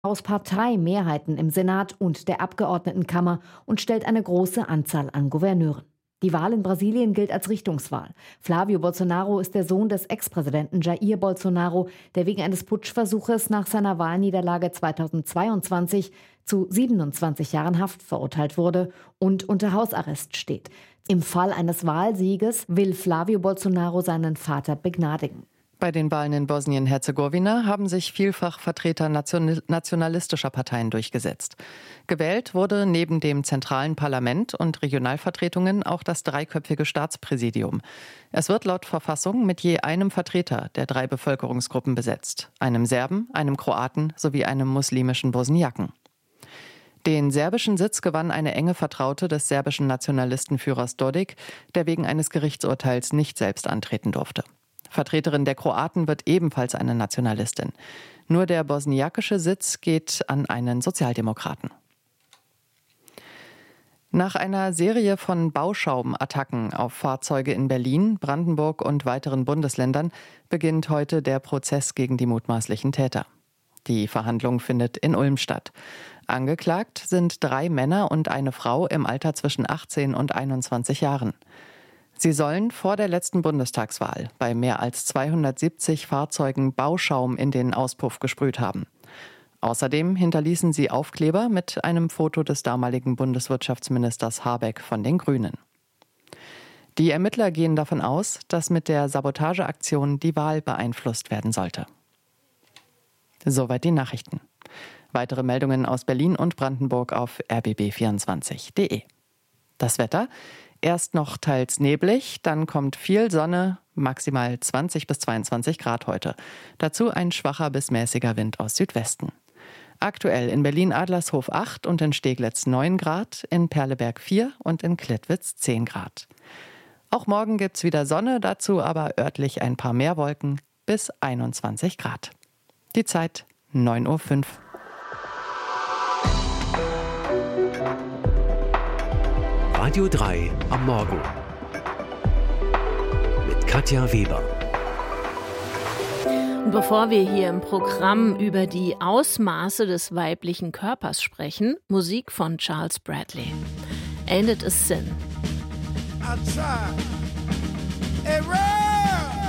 aus Parteimehrheiten im Senat und der Abgeordnetenkammer und stellt eine große Anzahl an Gouverneuren. Die Wahl in Brasilien gilt als Richtungswahl. Flavio Bolsonaro ist der Sohn des Ex-Präsidenten Jair Bolsonaro, der wegen eines Putschversuches nach seiner Wahlniederlage 2022 zu 27 Jahren Haft verurteilt wurde und unter Hausarrest steht. Im Fall eines Wahlsieges will Flavio Bolsonaro seinen Vater begnadigen. Bei den Wahlen in Bosnien-Herzegowina haben sich vielfach Vertreter nationalistischer Parteien durchgesetzt. Gewählt wurde neben dem zentralen Parlament und Regionalvertretungen auch das dreiköpfige Staatspräsidium. Es wird laut Verfassung mit je einem Vertreter der 3 Bevölkerungsgruppen besetzt: einem Serben, einem Kroaten sowie einem muslimischen Bosniaken. Den serbischen Sitz gewann eine enge Vertraute des serbischen Nationalistenführers Dodik, der wegen eines Gerichtsurteils nicht selbst antreten durfte. Vertreterin der Kroaten wird ebenfalls eine Nationalistin. Nur der bosniakische Sitz geht an einen Sozialdemokraten. Nach einer Serie von Bauschaumattacken auf Fahrzeuge in Berlin, Brandenburg und weiteren Bundesländern beginnt heute der Prozess gegen die mutmaßlichen Täter. Die Verhandlung findet in Ulm statt. Angeklagt sind 3 Männer und eine Frau im Alter zwischen 18 und 21 Jahren. Sie sollen vor der letzten Bundestagswahl bei mehr als 270 Fahrzeugen Bauschaum in den Auspuff gesprüht haben. Außerdem hinterließen sie Aufkleber mit einem Foto des damaligen Bundeswirtschaftsministers Habeck von den Grünen. Die Ermittler gehen davon aus, dass mit der Sabotageaktion die Wahl beeinflusst werden sollte. Soweit die Nachrichten. Weitere Meldungen aus Berlin und Brandenburg auf rbb24.de. Das Wetter: Erst noch teils neblig, dann kommt viel Sonne, maximal 20 bis 22 Grad heute. Dazu ein schwacher bis mäßiger Wind aus Südwesten. Aktuell in Berlin-Adlershof 8 und in Steglitz 9 Grad, in Perleberg 4 und in Klettwitz 10 Grad. Auch morgen gibt's wieder Sonne, dazu aber örtlich ein paar mehr Wolken, bis 21 Grad. Die Zeit 9:05 Uhr. Radio 3 am Morgen mit Katja Weber. Bevor wir hier im Programm über die Ausmaße des weiblichen Körpers sprechen, Musik von Charles Bradley. Ain't It a Sin? I try. Hey,